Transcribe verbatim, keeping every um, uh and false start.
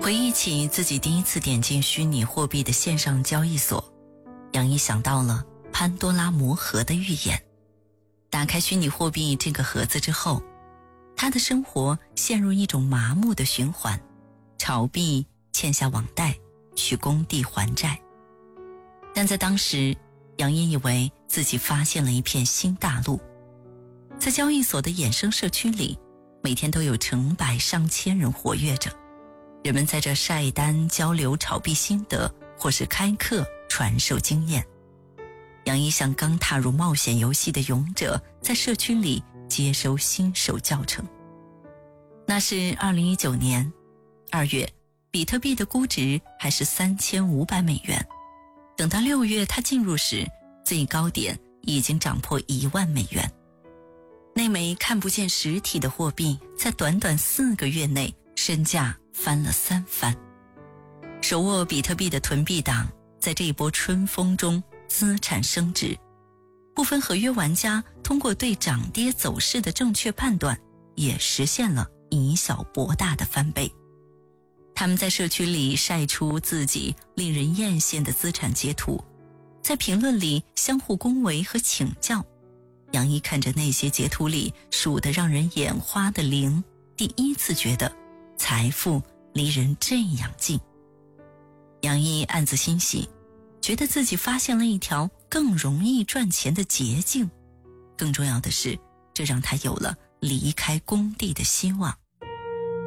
回忆起自己第一次点进虚拟货币的线上交易所，杨一想到了潘多拉魔盒的预言。打开虚拟货币这个盒子之后，他的生活陷入一种麻木的循环，炒币、欠下网贷、去工地还债。但在当时，杨一以为自己发现了一片新大陆。在交易所的衍生社区里，每天都有成百上千人活跃着，人们在这晒单、交流炒币心得，或是开课传授经验。杨一像刚踏入冒险游戏的勇者，在社区里接收新手教程。那是二零一九年二月，比特币的估值还是三千五百美元。等到六月他进入时，最高点已经涨破一万美元。那枚看不见实体的货币在短短四个月内身价翻了三番。手握比特币的囤币党在这一波春风中资产升值，部分合约玩家通过对涨跌走势的正确判断，也实现了以小博大的翻倍。他们在社区里晒出自己令人艳羡的资产截图，在评论里相互恭维和请教。杨一看着那些截图里数得让人眼花的零，第一次觉得财富离人这样近。杨一暗自欣喜，觉得自己发现了一条更容易赚钱的捷径。更重要的是，这让他有了离开工地的希望。